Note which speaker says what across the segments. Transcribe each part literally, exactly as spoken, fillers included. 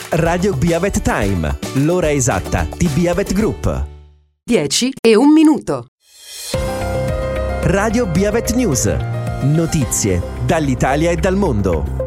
Speaker 1: Radio Biavet Time, l'ora esatta di Biavet Group.
Speaker 2: dieci e un minuto.
Speaker 1: Radio Biavet News. Notizie dall'Italia e dal mondo.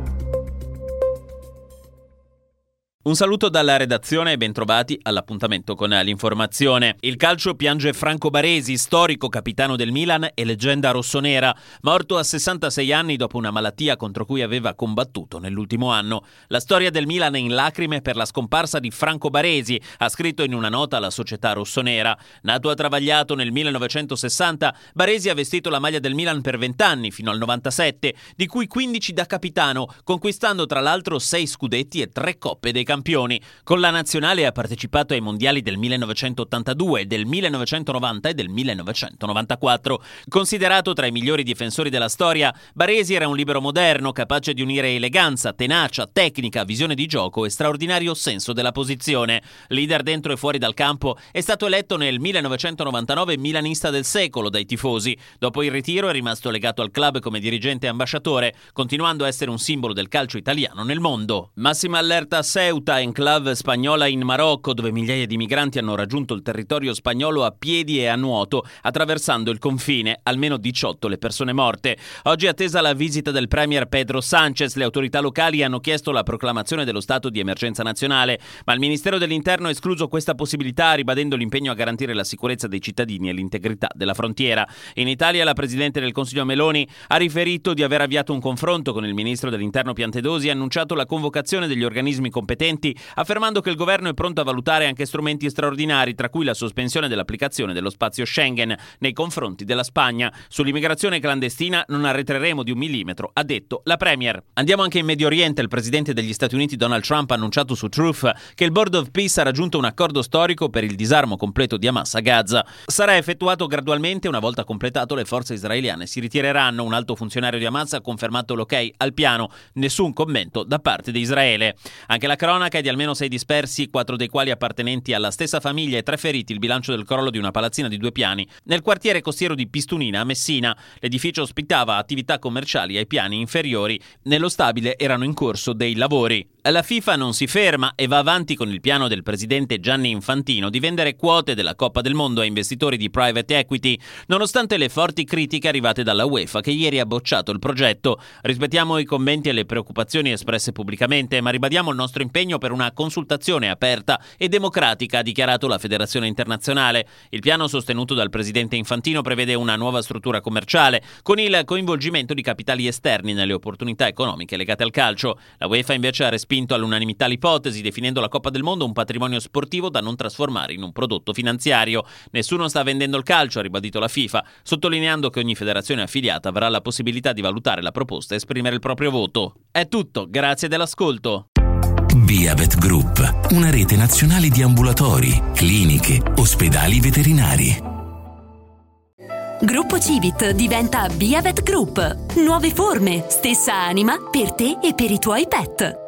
Speaker 3: Un saluto dalla redazione e bentrovati all'appuntamento con l'informazione. Il calcio piange Franco Baresi, storico capitano del Milan e leggenda rossonera, morto a sessantasei anni dopo una malattia contro cui aveva combattuto nell'ultimo anno. La storia del Milan è in lacrime per la scomparsa di Franco Baresi, ha scritto in una nota la società rossonera. Nato a Travagliato nel millenovecentosessanta, Baresi ha vestito la maglia del Milan per vent'anni, fino al novantasette, di cui quindici da capitano, conquistando tra l'altro sei scudetti e tre coppe dei campioni. Con la nazionale ha partecipato ai mondiali del millenovecentottantadue, del millenovecentonovanta e del millenovecentonovantaquattro. Considerato tra i migliori difensori della storia, Baresi era un libero moderno capace di unire eleganza, tenacia, tecnica, visione di gioco e straordinario senso della posizione. Leader dentro e fuori dal campo, è stato eletto nel millenovecentonovantanove milanista del secolo dai tifosi. Dopo il ritiro è rimasto legato al club come dirigente e ambasciatore, continuando a essere un simbolo del calcio italiano nel mondo. Massima allerta a Ceuta, enclave spagnola in Marocco, dove migliaia di migranti hanno raggiunto il territorio spagnolo a piedi e a nuoto, attraversando il confine, almeno diciotto le persone morte. Oggi è attesa la visita del premier Pedro Sánchez. Le autorità locali hanno chiesto la proclamazione dello stato di emergenza nazionale, ma il Ministero dell'Interno ha escluso questa possibilità, ribadendo l'impegno a garantire la sicurezza dei cittadini e l'integrità della frontiera. In Italia la Presidente del Consiglio Meloni ha riferito di aver avviato un confronto con il Ministro dell'Interno Piantedosi e ha annunciato la convocazione degli organismi competenti, affermando che il governo è pronto a valutare anche strumenti straordinari, tra cui la sospensione dell'applicazione dello spazio Schengen nei confronti della Spagna. Sull'immigrazione clandestina non arretreremo di un millimetro, ha detto la Premier. Andiamo anche in Medio Oriente. Il presidente degli Stati Uniti Donald Trump ha annunciato su Truth che il Board of Peace ha raggiunto un accordo storico per il disarmo completo di Hamas a Gaza. Sarà effettuato gradualmente, una volta completato le forze israeliane si ritireranno. Un alto funzionario di Hamas ha confermato l'ok al piano, nessun commento da parte di Israele. Anche la cronaca è di almeno sei dispersi, quattro dei quali appartenenti alla stessa famiglia, e tre feriti, il bilancio del crollo di una palazzina di due piani nel quartiere costiero di Pistunina a Messina. L'edificio ospitava attività commerciali ai piani inferiori. Nello stabile erano in corso dei lavori. La FIFA non si ferma e va avanti con il piano del presidente Gianni Infantino di vendere quote della Coppa del Mondo a investitori di private equity, nonostante le forti critiche arrivate dalla UEFA, che ieri ha bocciato il progetto. Rispettiamo i commenti e le preoccupazioni espresse pubblicamente, ma ribadiamo il nostro impegno per una consultazione aperta e democratica, ha dichiarato la Federazione Internazionale. Il piano sostenuto dal presidente Infantino prevede una nuova struttura commerciale con il coinvolgimento di capitali esterni nelle opportunità economiche legate al calcio. La UEFA invece ha respinto all'unanimità l'ipotesi, definendo la Coppa del Mondo un patrimonio sportivo da non trasformare in un prodotto finanziario. Nessuno sta vendendo il calcio, ha ribadito la FIFA, sottolineando che ogni federazione affiliata avrà la possibilità di valutare la proposta e esprimere il proprio voto. È tutto, grazie dell'ascolto.
Speaker 4: Biavet Group, una rete nazionale di ambulatori, cliniche, ospedali veterinari.
Speaker 5: Gruppo Civit diventa Biavet Group. Nuove forme, stessa anima per te e per i tuoi pet.